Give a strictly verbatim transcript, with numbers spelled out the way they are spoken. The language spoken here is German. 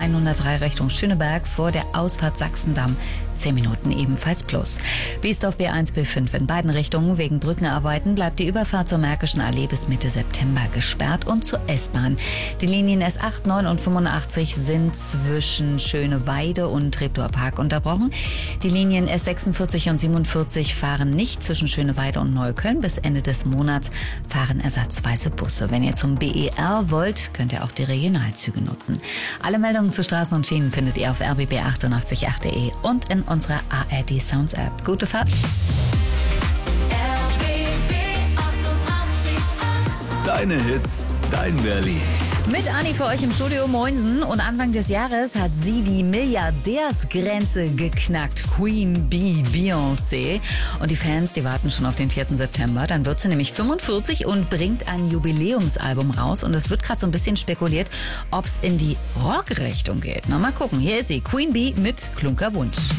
hundertdrei Richtung Schöneberg vor der Ausfahrt Sachsendamm. zehn Minuten ebenfalls plus. Wie ist auf B eins, B fünf in beiden Richtungen. Wegen Brückenarbeiten bleibt die Überfahrt zur Märkischen Allee bis Mitte September gesperrt und zur S-Bahn. Die Linien S acht, neun und fünfundachtzig sind zwischen Schöneweide und Treptower Park unterbrochen. Die Linien S sechsundvierzig und siebenundvierzig fahren nicht zwischen Schöneweide und Neukölln. Bis Ende des Monats fahren ersatzweise Busse. Wenn ihr zum B E R wollt, könnt ihr auch die Regionalzüge nutzen. Alle Meldungen zu Straßen und Schienen findet ihr auf r b b achtundachtzig punkt acht punkt de und in unserer A R D Sounds App. Gute Fahrt! Deine Hits, dein Berlin. Mit Anni für euch im Studio, Moinsen. Und Anfang des Jahres hat sie die Milliardärsgrenze geknackt. Queen Bee, Beyoncé. Und die Fans, die warten schon auf den vierten September. Dann wird sie nämlich fünfundvierzig und bringt ein Jubiläumsalbum raus. Und es wird gerade so ein bisschen spekuliert, ob es in die Rockrichtung geht. Na, mal gucken. Hier ist sie, Queen Bee mit Klunkerwunsch.